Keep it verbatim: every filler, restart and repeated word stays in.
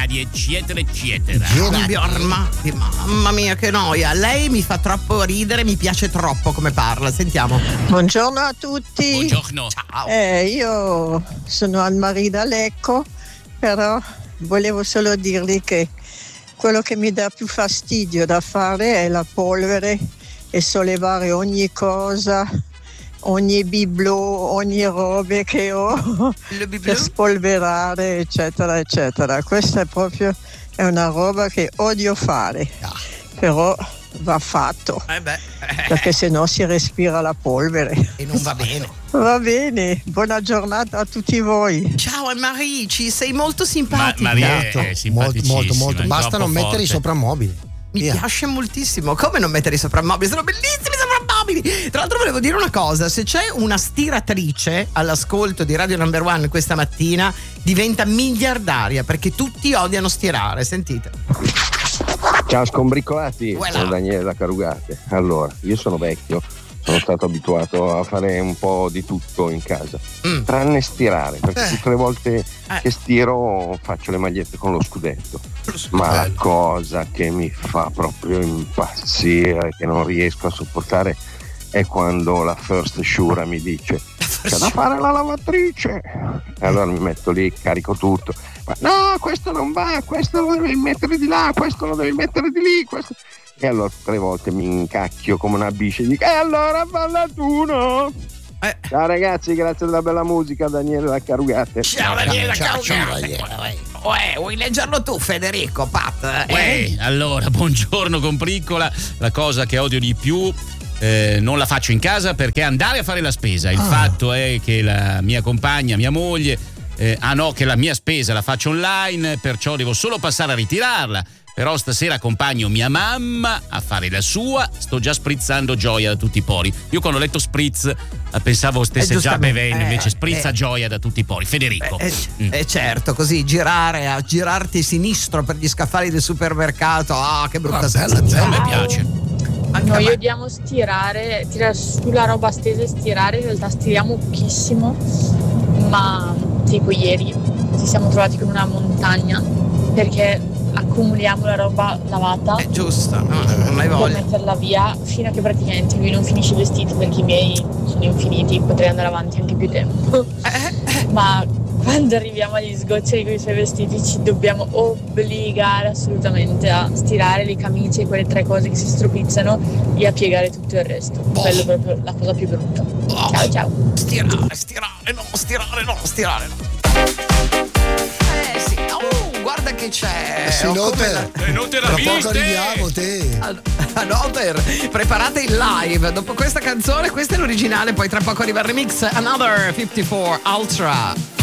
radio, eccetera, eccetera. Bjorn, mamma mia che noia, lei mi fa troppo ridere, mi piace troppo come parla, sentiamo. Buongiorno a tutti. Buongiorno. Ciao. Eh, io sono Anne-Marie da Lecco, però volevo solo dirgli che quello che mi dà più fastidio da fare è la polvere e sollevare ogni cosa, ogni bibelò, ogni robe che ho per spolverare, eccetera, eccetera. Questa è proprio è una roba che odio fare, Ah. però va fatto, Eh beh, perché sennò si respira la polvere. e non va bene. Va bene, buona giornata a tutti voi. Ciao Anne-Marie, ci sei molto Ma, simpatica. Maria è simpaticissima. Molto, molto, molto. è Basta troppo non mettere forte. i soprammobili. Mi Via. piace moltissimo. Come non mettere i soprammobili? Sono bellissimi i soprammobili. Tra l'altro volevo dire una cosa: se c'è una stiratrice all'ascolto di Radio Number One questa mattina, diventa miliardaria, perché tutti odiano stirare. Sentite. Ciao scombricolati, Voilà. sono Daniele da Carugate. Allora, io sono vecchio, sono stato abituato a fare un po' di tutto in casa, Mm. tranne stirare, perché Eh. tutte le volte Eh. che stiro faccio le magliette con lo scudetto. Ma la cosa che mi fa proprio impazzire, che non riesco a sopportare, è quando la First Shura mi dice c'è da fare la lavatrice. E allora mi metto lì, carico tutto. Ma no, questo non va, questo lo devi mettere di là, questo lo devi mettere di lì, questo. E allora tutte le volte mi incacchio come una biscia e dico, e allora falla tu, no? Eh. Ciao ragazzi, grazie della bella musica, Daniele da Carugate. Ciao Daniela, Ciao, ciao, ciao, ciao. Daniele. Uè, vuoi leggerlo tu, Federico, Pat? Eh? Eh, allora, buongiorno combriccola. La cosa che odio di più eh, non la faccio in casa perché andare a fare la spesa. Il Ah. fatto è che la mia compagna, mia moglie, eh, ah no, che la mia spesa la faccio online, perciò devo solo passare a ritirarla. Però stasera accompagno mia mamma a fare la sua, sto già sprizzando gioia da tutti i pori. Io quando ho letto spritz pensavo stesse Eh, già giustamente, bevendo, eh, invece sprizza eh. gioia da tutti i pori. Federico. Eh, Mm. eh, certo, così girare, a girarti sinistro per gli scaffali del supermercato. Ah, che brutta Ah, bella, sensazione. A me piace. Anche a Noi me. odiamo stirare, tirare sulla roba stesa e stirare, in realtà stiriamo pochissimo, ma tipo ieri ci siamo trovati con una montagna perché accumuliamo la roba lavata È giusto, no, non hai per voglia. metterla via fino a che praticamente lui non finisce i vestiti, perché i miei sono infiniti, potrei andare avanti anche più tempo. Ma quando arriviamo agli sgoccioli con i suoi vestiti ci dobbiamo obbligare assolutamente a stirare le camicie, quelle tre cose che si stropizzano, e a piegare tutto il resto. Quello è proprio la cosa più brutta. Ciao ciao. Stirare, stirare, no, stirare, no, stirare, no. Eh sì, oh, guarda che c'è. Eh sì, Ho no, come te. la- Eh, non te la Tra poco viste? arriviamo, te. An- Another, preparate il live. Dopo questa canzone, questa è l'originale, poi tra poco arriva il remix Another cinquantaquattro Ultra.